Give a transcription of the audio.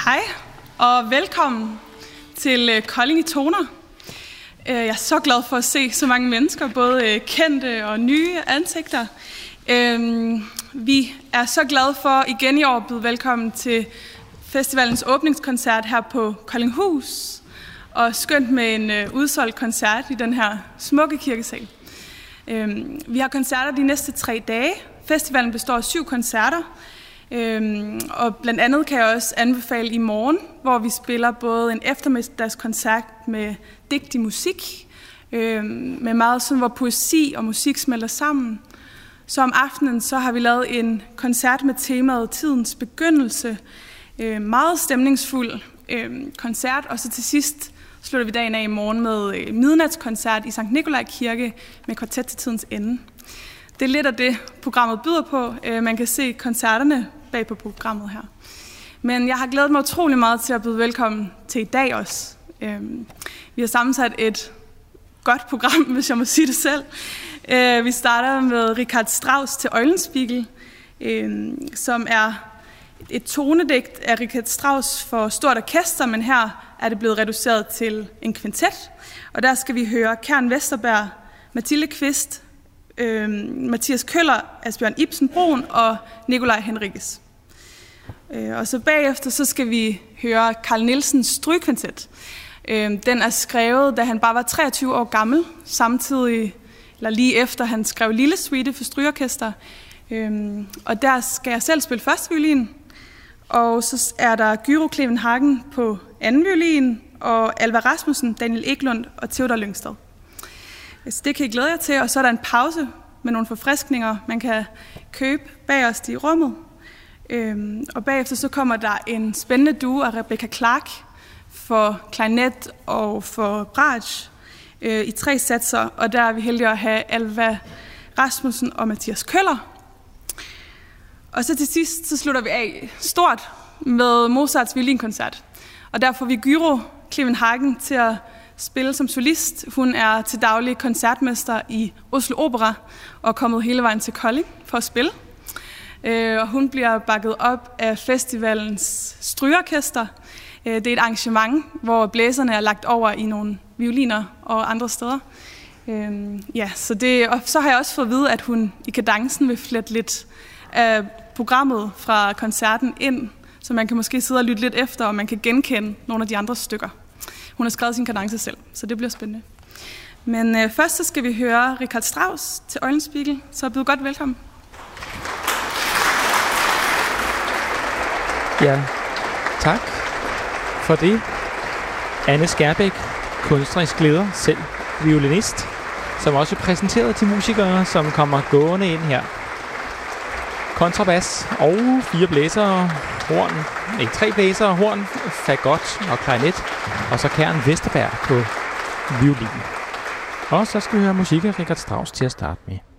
Hej og velkommen til Kolding i Toner. Jeg er så glad for at se så mange mennesker, både kendte og nye ansigter. Vi er så glade for igen i år at byde velkommen til festivalens åbningskoncert her på Koldinghus. Og skønt med en udsolgt koncert i den her smukke kirkesal. Vi har koncerter de næste 3 dage. Festivalen består af 7 koncerter. Og blandt andet kan jeg også anbefale i morgen, hvor vi spiller både en eftermiddagskoncert med digtig musik, med meget sådan, hvor poesi og musik smelter sammen. Så om aftenen så har vi lavet en koncert med temaet Tidens Begyndelse. Meget stemningsfuld koncert, og så til sidst slutter vi dagen af i morgen med midnatskoncert i Sankt Nikolaj Kirke med kvartet til tidens ende. Det er lidt af det, programmet byder på. Man kan se koncerterne bag på programmet her. Men jeg har glædet mig utrolig meget til at byde velkommen til i dag også. Vi har sammensat et godt program, hvis jeg må sige det selv. Vi starter med Richard Strauss til Eulenspiegel, som er et tonedigt af Richard Strauss for stort orkester, men her er det blevet reduceret til en kvintet. Og der skal vi høre Karen Vesterberg, Mathilde Kvist, Mathias Køller, Asbjørn Ibsen Broen og Nikolaj Henriques. Og så bagefter så skal vi høre Carl Nielsens Strygekvintet. Den er skrevet, da han bare var 23 år gammel, samtidig eller lige efter han skrev Lille Suite for strygeorkester. Og der skal jeg selv spille første violin. Og så er der Gyro Kleven Hagen på anden violin, og Alva Rasmussen, Daniel Eklund og Theodor Lyngstad. Så det kan I glæde jer til, og så er der en pause med nogle forfriskninger, man kan købe bagerst i rummet. Og bagefter så kommer der en spændende duo af Rebecca Clark for klarinet og for bratsch i 3 satser, og der er vi heldige at have Alva Rasmussen og Mathias Køller. Og så til sidst så slutter vi af stort med Mozarts violinkoncert, og der får vi Gyro Kleven Hagen til at spille som solist. Hun er til daglig koncertmester i Oslo Opera og er kommet hele vejen til Kolding for at spille. Og hun bliver bakket op af festivalens strygeorkester. Det er et arrangement, hvor blæserne er lagt over i nogle violiner og andre steder. Og så har jeg også fået at vide, at hun i kadencen vil flette lidt af programmet fra koncerten ind, så man kan måske sidde og lytte lidt efter, og man kan genkende nogle af de andre stykker. Hun har skrevet sin kadence selv, så det bliver spændende. Men først så skal vi høre Richard Strauss til Eulenspiegel, så byd godt velkommen. Ja, tak for det. Anne Skærbæk, kunstnerisk leder, selv violinist, som også er præsenteret til musikere, som kommer gående ind her. Kontrabas og 4 blæsere, horn, 3 blæsere, horn, fagot og klarinet, og så Karen Vesterberg på violin. Og så skal vi høre musik af Richard Strauss til at starte med.